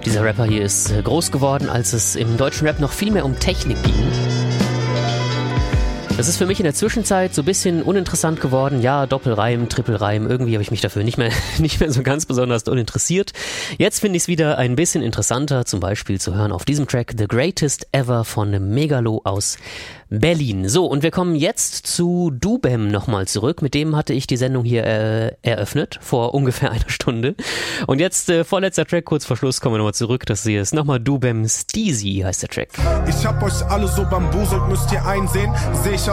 Dieser Rapper hier ist groß geworden, als es im deutschen Rap noch viel mehr um Technik ging. Das ist für mich in der Zwischenzeit so ein bisschen uninteressant geworden. Ja, Doppelreim, Trippelreim, irgendwie habe ich mich dafür nicht mehr so ganz besonders uninteressiert. Jetzt finde ich es wieder ein bisschen interessanter, zum Beispiel zu hören auf diesem Track The Greatest Ever von Megalo aus Berlin. So, und wir kommen jetzt zu Dubem nochmal zurück. Mit dem hatte ich die Sendung hier eröffnet, vor ungefähr einer Stunde. Und jetzt, vorletzter Track, kurz vor Schluss, kommen wir nochmal zurück. Das hier ist nochmal Dubem Steezy, heißt der Track. Ich hab euch alle so bambuselt, müsst ihr einsehen. Seh ich